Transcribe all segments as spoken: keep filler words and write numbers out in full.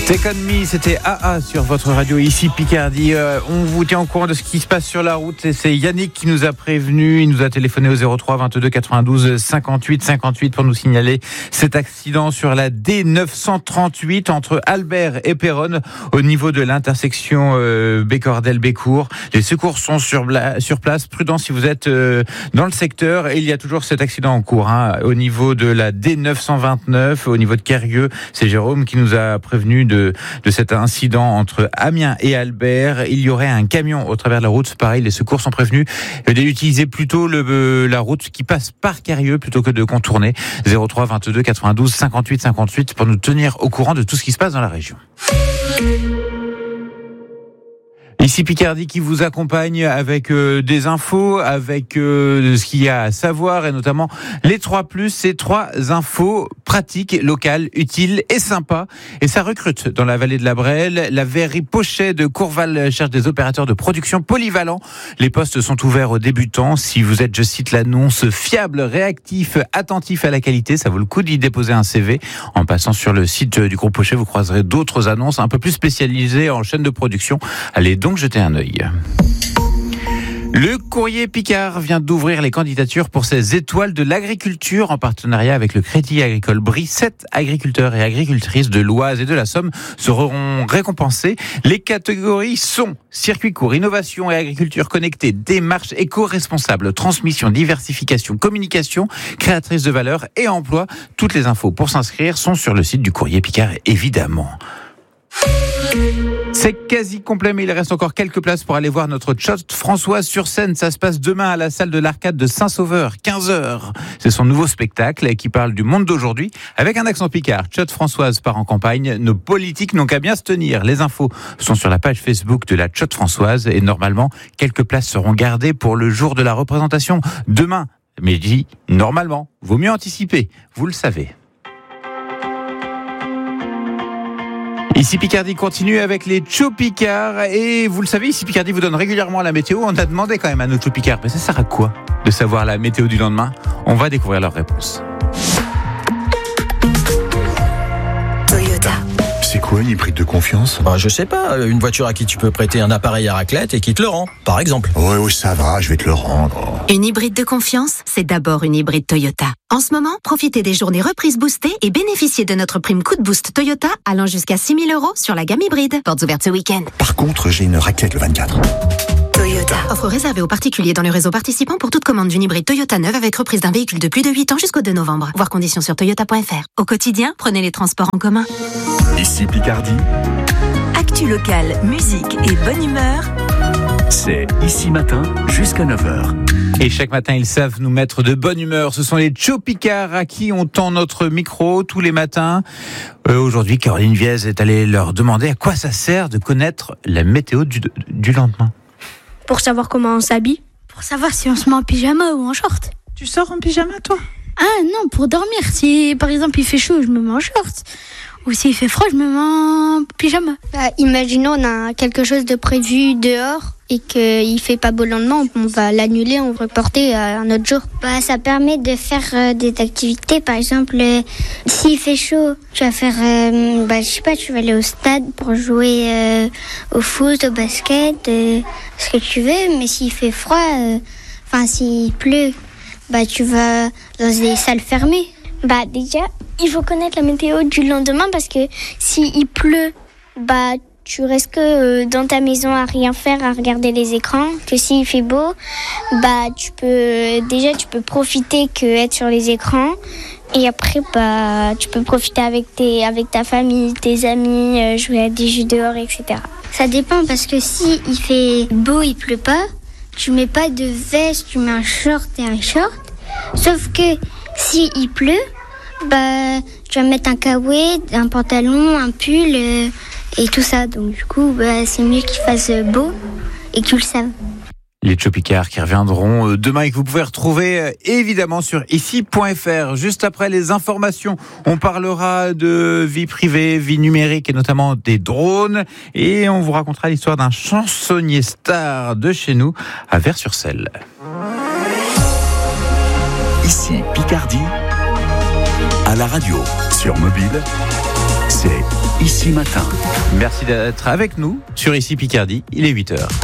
Take On Me, c'était A A sur votre radio ici Picardie. Euh, on vous tient au courant de ce qui se passe sur la route. Et c'est Yannick qui nous a prévenu. Il nous a téléphoné au zéro trois vingt-deux quatre-vingt-douze cinquante-huit cinquante-huit pour nous signaler cet accident sur la D neuf cent trente-huit entre Albert et Péronne au niveau de l'intersection euh, Bécordel-Bécourt. Les secours sont sur, bla- sur place. Prudent si vous êtes euh, dans le secteur. Et il y a toujours cet accident en cours hein, au niveau de la D neuf cent vingt-neuf, au niveau de Querrieux. C'est Jérôme qui nous a prévenu de De, de cet incident entre Amiens et Albert. Il y aurait un camion au travers de la route. Pareil, les secours sont prévenus d'utiliser plutôt le, la route qui passe par Querrieux plutôt que de contourner. zéro trois vingt-deux quatre-vingt-douze cinquante-huit cinquante-huit pour nous tenir au courant de tout ce qui se passe dans la région. Ici Picardie qui vous accompagne avec euh, des infos, avec euh, ce qu'il y a à savoir et notamment les trois plus, ces trois infos pratiques, locales, utiles et sympas. Et ça recrute dans la vallée de la Brelle. La verrerie Pochet de Courval cherche des opérateurs de production polyvalents. Les postes sont ouverts aux débutants. Si vous êtes, je cite l'annonce, fiable, réactif, attentif à la qualité, ça vaut le coup d'y déposer un C V. En passant sur le site du groupe Pochet, vous croiserez d'autres annonces un peu plus spécialisées en chaîne de production. Allez donc jeter un œil. Le Courrier Picard vient d'ouvrir les candidatures pour ses étoiles de l'agriculture en partenariat avec le Crédit Agricole Brie. Sept agriculteurs et agricultrices de l'Oise et de la Somme seront récompensés. Les catégories sont circuit court, innovation et agriculture connectée, démarche éco-responsable, transmission, diversification, communication, créatrice de valeur et emploi. Toutes les infos pour s'inscrire sont sur le site du Courrier Picard, évidemment. C'est quasi complet, mais il reste encore quelques places pour aller voir notre Tchot Françoise sur scène. Ça se passe demain à la salle de l'Arcade de Saint-Sauveur, quinze heures. C'est son nouveau spectacle qui parle du monde d'aujourd'hui avec un accent picard. Tchot Françoise part en campagne. Nos politiques n'ont qu'à bien se tenir. Les infos sont sur la page Facebook de la Tchot Françoise et normalement, quelques places seront gardées pour le jour de la représentation demain. Mais je dis normalement, vaut mieux anticiper. Vous le savez. Ici Picardie continue avec les Tchopicards et vous le savez, ici Picardie vous donne régulièrement la météo. On a demandé quand même à nos Tchopicards, mais ça sert à quoi de savoir la météo du lendemain? On va découvrir leur réponse. Toyota. C'est quoi une hybride de confiance? Bah, je sais pas, une voiture à qui tu peux prêter un appareil à raclette et qui te le rend, par exemple. Ouais, ouais, ça va, je vais te le rendre. Une hybride de confiance, c'est d'abord une hybride Toyota. En ce moment, profitez des journées reprises boostées et bénéficiez de notre prime coup de boost Toyota allant jusqu'à six mille euros sur la gamme hybride. Portes ouvertes ce week-end. Par contre, j'ai une raclette le vingt-quatre. Toyota. Offre réservée aux particuliers dans le réseau participant pour toute commande d'une hybride Toyota neuve avec reprise d'un véhicule de plus de huit ans jusqu'au deux novembre. Voir conditions sur toyota point f r. Au quotidien, prenez les transports en commun. Ici Picardie, Actu locale, musique et bonne humeur. c'est Ici Matin jusqu'à neuf heures. Et chaque matin, ils savent nous mettre de bonne humeur. Ce sont les Tchopicards à qui on tend notre micro tous les matins. Euh, aujourd'hui, Caroline Viez est allée leur demander à quoi ça sert de connaître la météo du, du lendemain. Pour savoir comment on s'habille. Pour savoir si on se met en pyjama ou en short. Tu sors en pyjama, toi? Ah non, pour dormir. Si par exemple il fait chaud, je me mets en short. Ou s'il fait froid, je me mets en pyjama. Bah, imaginons on a quelque chose de prévu dehors et qu'il fait pas beau le lendemain, on va l'annuler, on va reporter à un autre jour. Bah, ça permet de faire euh, des activités. Par exemple, euh, s'il fait chaud, tu vas faire, euh, bah, je sais pas, tu vas aller au stade pour jouer euh, au foot, au basket, euh, ce que tu veux. Mais s'il fait froid, enfin euh, s'il pleut, bah tu vas dans des salles fermées. Bah déjà, il faut connaître la météo du lendemain parce que s'il pleut, bah tu restes que euh, dans ta maison à rien faire, à regarder les écrans. Que s'il fait beau, bah tu peux déjà tu peux profiter que être sur les écrans. Et après, bah tu peux profiter avec tes avec ta famille, tes amis, euh, jouer à des jeux dehors, et cetera. Ça dépend parce que si il fait beau, il pleut pas, tu mets pas de veste, tu mets un short et un short. Sauf que si il pleut, bah tu vas mettre un caouet, un pantalon, un pull. Euh, Et tout ça, donc du coup, bah, c'est mieux qu'il fasse beau et que tu le saves. Les Tchopicards qui reviendront demain et que vous pouvez retrouver évidemment sur ici point f r. Juste après les informations, on parlera de vie privée, vie numérique et notamment des drones. Et on vous racontera l'histoire d'un chansonnier star de chez nous à Vers-sur-Celle. Ici Picardie, à la radio, sur mobile, c'est Ici Ici Matin. Merci d'être avec nous sur Ici Picardie, il est huit heures.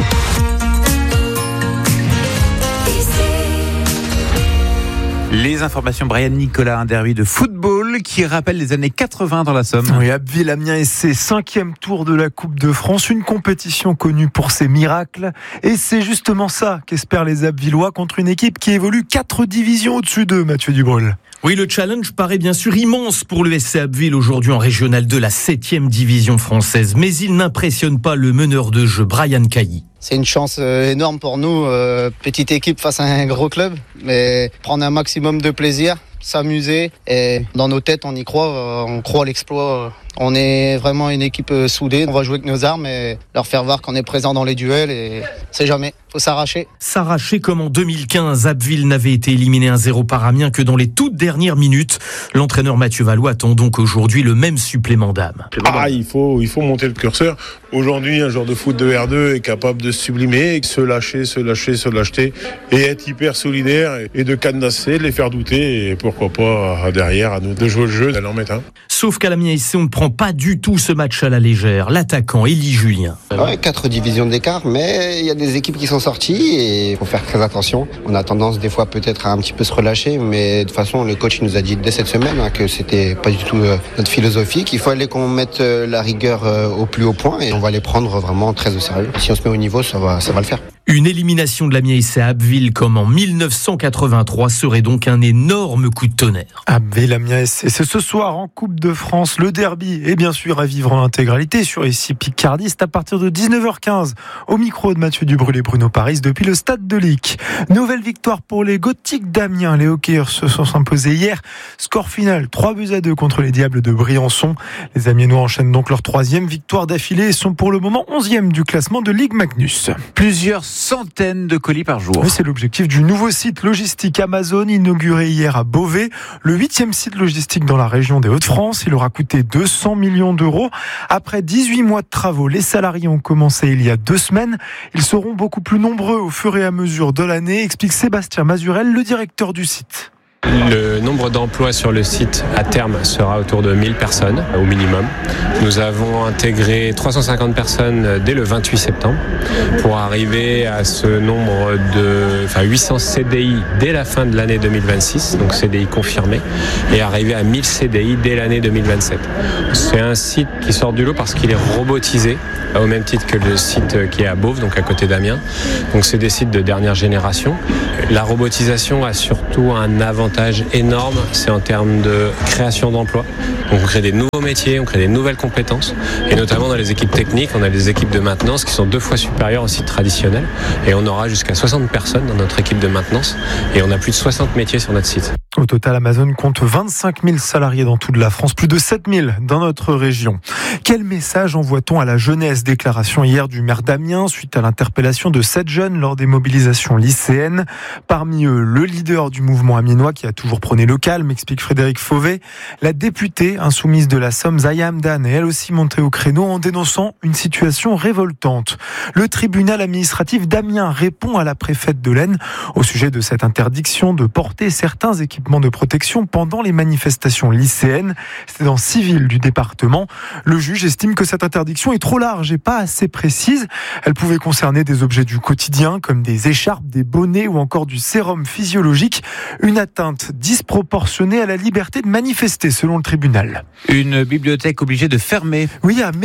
Les informations, Brian Nicolas, un derby de football qui rappelle les années quatre-vingts dans la Somme. Oui, Abbeville, Amiens et ses cinquième tour de la Coupe de France, une compétition connue pour ses miracles. Et c'est justement ça qu'espèrent les Abvillois contre une équipe qui évolue quatre divisions au-dessus d'eux, Mathieu Dubreuil. Oui, le challenge paraît bien sûr immense pour le S C Abbeville aujourd'hui en régional de la septième division française. Mais il n'impressionne pas le meneur de jeu, Brian Cailly. C'est une chance énorme pour nous, euh, petite équipe face à un gros club, mais prendre un maximum de plaisir, s'amuser et dans nos têtes on y croit, euh, on croit à l'exploit. On est vraiment une équipe soudée, on va jouer avec nos armes et leur faire voir qu'on est présent dans les duels et c'est jamais, faut s'arracher. S'arracher comme en deux mille quinze, Abbeville n'avait été éliminé un zéro par Amiens que dans les toutes dernières minutes. L'entraîneur Mathieu Valois attend donc aujourd'hui le même supplément d'âme. Ah, il faut, il faut monter le curseur. Aujourd'hui, un joueur de foot de R deux est capable de sublimer, se lâcher, se lâcher, se lâcher et être hyper solidaire et de cadenasser, de les faire douter et pourquoi pas derrière à nous de jouer le jeu, d'aller en mettre un. Sauf qu'à l'Amiens ici, on ne prend pas du tout ce match à la légère. L'attaquant Élie Julien. Ouais, quatre divisions d'écart, mais il y a des équipes qui sont sorties et il faut faire très attention. On a tendance des fois peut-être à un petit peu se relâcher, mais de toute façon le coach nous a dit dès cette semaine hein, que c'était pas du tout euh, notre philosophie, qu'il fallait qu'on mette euh, la rigueur euh, au plus haut point et on va les prendre vraiment très au sérieux. Si on se met au niveau, ça va, ça va le faire. Une élimination de l'Amiens ici à Abbeville comme en dix-neuf cent quatre-vingt-trois serait donc un énorme coup de tonnerre. Abbeville, Amiens, c'est ce soir en Coupe de France, le derby et bien sûr à vivre en intégralité sur Ici Picardie. C'est à partir de dix-neuf heures quinze au micro de Mathieu Dubreuil et Bruno Paris depuis le stade de Lic. Nouvelle victoire pour les Gothiques d'Amiens. Les hockeyeurs se sont imposés hier. Score final trois buts à deux contre les Diables de Briançon. Les Amiénois enchaînent donc leur troisième victoire d'affilée et sont pour le moment onzième du classement de Ligue Magnus. Plusieurs centaines de colis par jour. Oui, c'est l'objectif du nouveau site logistique Amazon inauguré hier à Beauvais, le huitième site logistique dans la région des Hauts-de-France. Il aura coûté deux cents millions d'euros. Après dix-huit mois de travaux, les salariés ont commencé il y a deux semaines. Ils seront beaucoup plus nombreux au fur et à mesure de l'année, explique Sébastien Mazurel, le directeur du site. Le nombre d'emplois sur le site à terme sera autour de mille personnes au minimum. Nous avons intégré trois cent cinquante personnes dès le vingt-huit septembre pour arriver à ce nombre de enfin huit cents C D I dès la fin de l'année deux mille vingt-six, donc C D I confirmés, et arriver à mille C D I dès l'année deux mille vingt-sept. C'est un site qui sort du lot parce qu'il est robotisé au même titre que le site qui est à Beauvais, donc à côté d'Amiens. Donc c'est des sites de dernière génération. La robotisation a surtout un avantage énorme, c'est en termes de création d'emplois. Donc on crée des nouveaux métiers, on crée des nouvelles compétences, et notamment dans les équipes techniques, on a des équipes de maintenance qui sont deux fois supérieures aux sites traditionnels, et on aura jusqu'à soixante personnes dans notre équipe de maintenance, et on a plus de soixante métiers sur notre site. Au total, Amazon compte vingt-cinq mille salariés dans toute la France, plus de sept mille dans notre région. Quel message envoie-t-on à la jeunesse? Déclaration hier du maire d'Amiens suite à l'interpellation de sept jeunes lors des mobilisations lycéennes. Parmi eux, le leader du mouvement amiénois qui a toujours prôné le calme, explique Frédéric Fauvet. La députée insoumise de la Somme, Zaya Hamdan, est elle aussi montée au créneau en dénonçant une situation révoltante. Le tribunal administratif d'Amiens répond à la préfète de l'Aisne au sujet de cette interdiction de porter certains équipements de protection pendant les manifestations lycéennes. C'est dans civil du département. Le juge estime que cette interdiction est trop large et pas assez précise. Elle pouvait concerner des objets du quotidien comme des écharpes, des bonnets ou encore du sérum physiologique. Une atteinte disproportionnée à la liberté de manifester selon le tribunal. Une bibliothèque obligée de fermer. Oui, à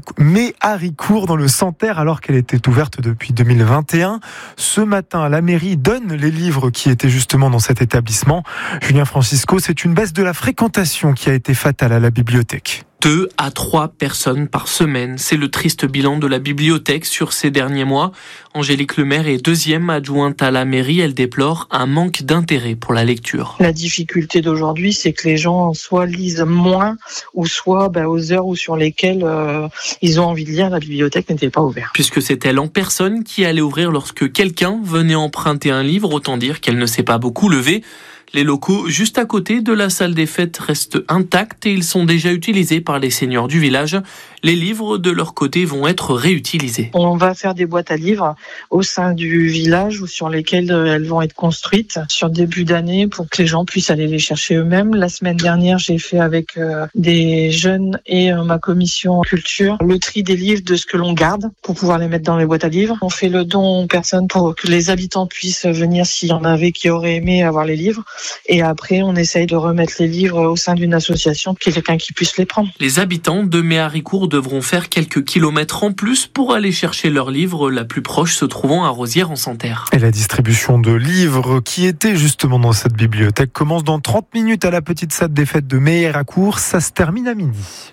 Méharicourt dans le Santerre alors qu'elle était ouverte depuis deux mille vingt et un. Ce matin, la mairie donne les livres qui étaient justement dans cet établissement. Julien Francisco, c'est une baisse de la fréquentation qui a été fatale à la bibliothèque. Deux à trois personnes par semaine. C'est le triste bilan de la bibliothèque sur ces derniers mois. Angélique Lemaire est deuxième adjointe à la mairie. Elle déplore un manque d'intérêt pour la lecture. La difficulté d'aujourd'hui, c'est que les gens soit lisent moins, ou soit bah, aux heures où sur lesquelles euh, ils ont envie de lire, la bibliothèque n'était pas ouverte. Puisque c'est elle en personne qui allait ouvrir lorsque quelqu'un venait emprunter un livre, autant dire qu'elle ne s'est pas beaucoup levée. Les locaux juste à côté de la salle des fêtes restent intacts et ils sont déjà utilisés par les seniors du village. Les livres de leur côté vont être réutilisés. On va faire des boîtes à livres au sein du village ou sur lesquelles elles vont être construites sur début d'année pour que les gens puissent aller les chercher eux-mêmes. La semaine dernière, j'ai fait avec euh, des jeunes et euh, ma commission culture le tri des livres de ce que l'on garde pour pouvoir les mettre dans les boîtes à livres. On fait le don aux personnes pour que les habitants puissent venir s'il y en avait qui auraient aimé avoir les livres. Et après, on essaye de remettre les livres au sein d'une association, qu'il y ait quelqu'un qui puisse les prendre. Les habitants de Méharicourt devront faire quelques kilomètres en plus pour aller chercher leurs livres, la plus proche se trouvant à Rosières-en-Santerre. Et la distribution de livres qui étaient justement dans cette bibliothèque commence dans trente minutes à la petite salle des fêtes de Méharicourt. Ça se termine à midi.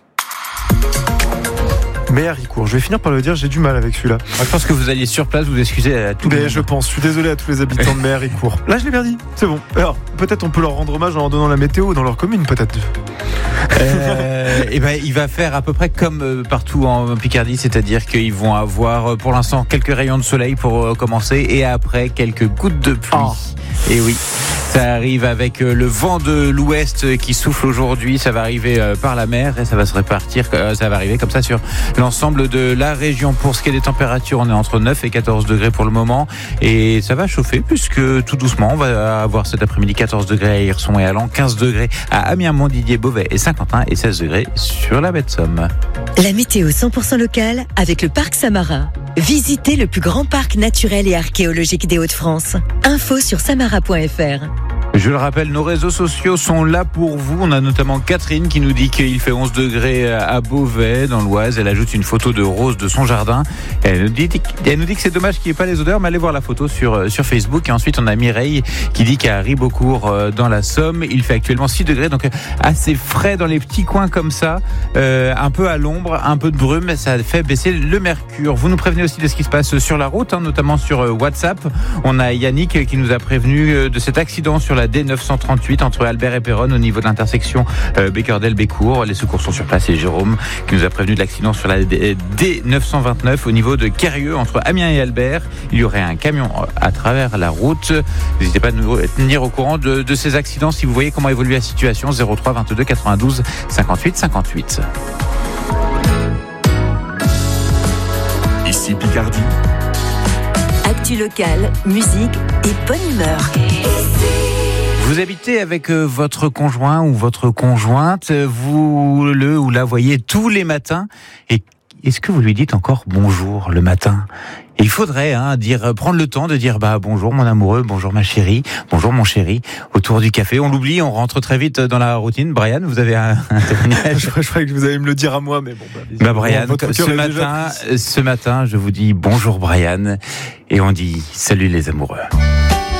Méharicourt, je vais finir par le dire, j'ai du mal avec celui-là. Je pense que vous alliez sur place vous excuser à tout le monde. Je pense, je suis désolé à tous les habitants de Méharicourt. Là, je l'ai bien dit, c'est bon. Alors, peut-être on peut leur rendre hommage en leur donnant la météo dans leur commune, peut-être. Euh, et ben, il va faire à peu près comme partout en Picardie, c'est-à-dire qu'ils vont avoir pour l'instant quelques rayons de soleil pour commencer et après quelques gouttes de pluie. Oh. Et oui, ça arrive avec le vent de l'ouest qui souffle aujourd'hui, ça va arriver par la mer et ça va se répartir, ça va arriver comme ça sur l'ensemble de la région. Pour ce qui est des températures, on est entre neuf et quatorze degrés pour le moment et ça va chauffer puisque tout doucement on va avoir cet après-midi quatorze degrés à Hirson et à Laon, quinze degrés à Amiens, Montdidier, Beauvais et Saint-Quentin et seize degrés sur la baie de Somme. La météo cent pour cent locale avec le parc Samara. Visitez le plus grand parc naturel et archéologique des Hauts-de-France. Info sur samara point f r. Je le rappelle, nos réseaux sociaux sont là pour vous. On a notamment Catherine qui nous dit qu'il fait onze degrés à Beauvais, dans l'Oise. Elle ajoute une photo de Rose de son jardin. Elle nous dit, elle nous dit que c'est dommage qu'il n'y ait pas les odeurs, mais allez voir la photo sur, sur Facebook. Et ensuite, on a Mireille qui dit qu'à Ribeaucourt, dans la Somme, il fait actuellement six degrés. Donc, assez frais dans les petits coins comme ça. Euh, un peu à l'ombre, un peu de brume. Ça fait baisser le mercure. Vous nous prévenez aussi de ce qui se passe sur la route, hein, notamment sur WhatsApp. On a Yannick qui nous a prévenu de cet accident sur la D neuf cent trente-huit entre Albert et Péronne au niveau de l'intersection euh, Bécordel-Bécourt. Les secours sont sur place et Jérôme qui nous a prévenu de l'accident sur la D neuf cent vingt-neuf au niveau de Quérieux entre Amiens et Albert. Il y aurait un camion à travers la route. N'hésitez pas à nous tenir au courant de, de ces accidents si vous voyez comment évolue la situation. zéro trois vingt-deux quatre-vingt-douze cinquante-huit cinquante-huit. Ici Picardie. Actu locale, musique et bonne humeur. Vous habitez avec votre conjoint ou votre conjointe, vous le ou la voyez tous les matins et est-ce que vous lui dites encore bonjour le matin ? Et il faudrait hein, dire, prendre le temps de dire bah bonjour mon amoureux, bonjour ma chérie, bonjour mon chéri, autour du café. On l'oublie, on rentre très vite dans la routine. Brian, vous avez un, un témoignage ? je, je croyais que vous allez me le dire à moi, mais bon. Bah, bah Brian, ce matin, ce matin, je vous dis bonjour Brian et on dit salut les amoureux.